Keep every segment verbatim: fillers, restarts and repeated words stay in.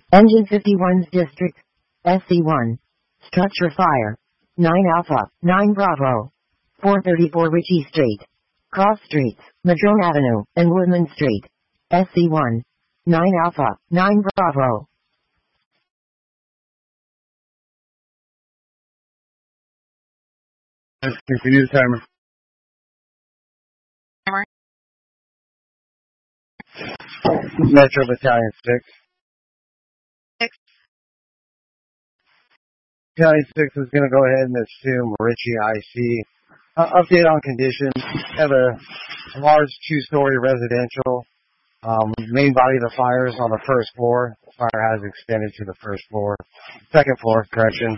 Engine fifty-one's district, S C one. Structure fire. nine Alpha, nine Bravo. four thirty-four Ritchie Street. Cross Streets, Madrone Avenue, and Woodland Street. S C one. nine Alpha, nine Bravo. Continue the timer. Timer. Metro Battalion six. Six. Battalion six is going to go ahead and assume Ritchie I C. Uh, update on conditions. Have a large two-story residential. Um, main body of the fire is on the first floor. The fire has extended to the first floor. Second floor, correction.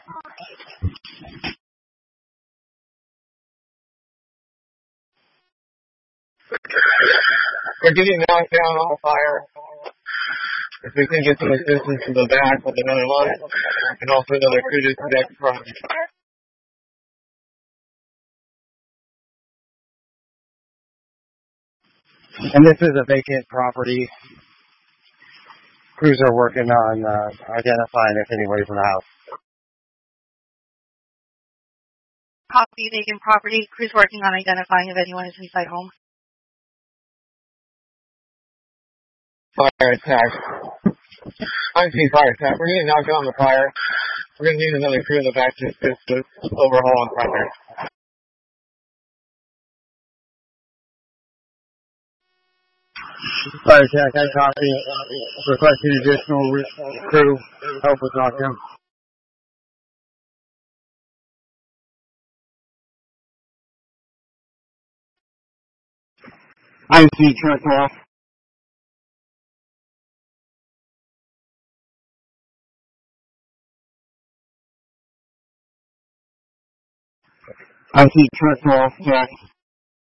We're getting knocked down on fire. If we can get some assistance to the back with another one, and also another crew to the next front. And this is a vacant property. Crews are working on uh, identifying if anybody's in the house. Copy vacant property. Crews working on identifying if anyone is inside home. Fire attack. I see fire attack. We're getting knocked down on the fire. We're going to need another crew in the back to assist with overhaul and primary. Fire attack, I copy. Requesting additional crew help with knockdown. I see truck off. I see truck off, Jack.